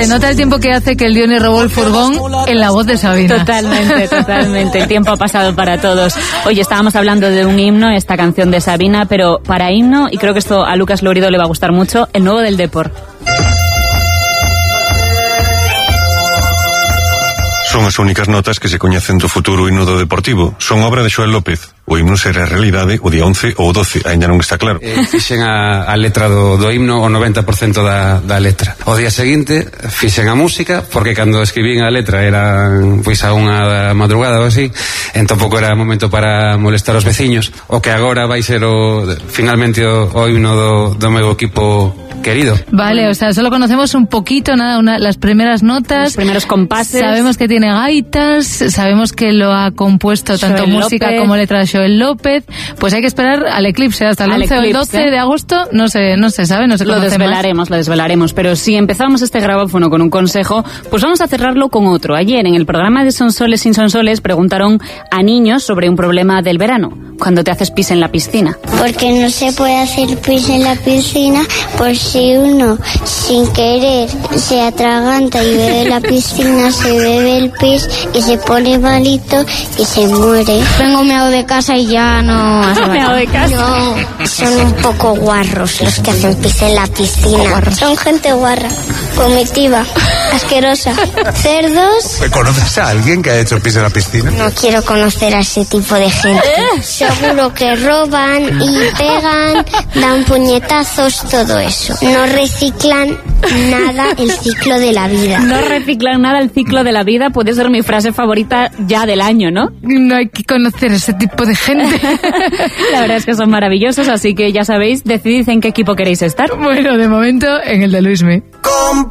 Se nota el tiempo que hace que el Diony robó el furgón en la voz de Sabina. Totalmente. El tiempo ha pasado para todos. Oye, estábamos hablando de un himno, esta canción de Sabina, pero para himno, y creo que esto a Lucas Lorido le va a gustar mucho, el nuevo del Depor. Son as únicas notas que se coñecen do futuro himno do Deportivo. Son obra de Xoel López. O himno será realidade o día 11 ou 12, ainda non está claro. Fixen a letra do himno o 90% da letra. O día seguinte fixen a música, porque cando escribín a letra era pois a unha da madrugada ou así, entón pouco era momento para molestar os veciños. O que agora vai ser finalmente o himno do meu equipo querido. Vale, o sea, solo conocemos un poquito, las primeras notas, los primeros compases. Sabemos que tiene gaitas, sabemos que lo ha compuesto tanto música como letra de Xoel López. Pues hay que esperar al eclipse hasta el 11 o el 12 de agosto, no se sabe, no se conoce más. Lo desvelaremos, pero si empezamos este grabófono con un consejo, pues vamos a cerrarlo con otro. Ayer en el programa de Sonsoles sin Sonsoles preguntaron a niños sobre un problema del verano, cuando te haces pis en la piscina. Porque no se puede hacer pis en la piscina, pues si uno sin querer se atraganta y bebe la piscina, se bebe el pis y se pone malito y se muere. Vengo meado de casa y ya no... ¿Meado de casa? No, son un poco guarros los que hacen pis en la piscina. Son gente guarra, comitiva, asquerosa. Cerdos. ¿Conoces a alguien que ha hecho pis en la piscina? No quiero conocer a ese tipo de gente. Seguro que roban y pegan, dan puñetazos, todo eso. No reciclan nada el ciclo de la vida. No reciclan nada el ciclo de la vida, puede ser mi frase favorita ya del año, ¿no? No hay que conocer a ese tipo de gente. La verdad es que son maravillosos, así que ya sabéis, decidid en qué equipo queréis estar. Bueno, de momento en el de Luismi.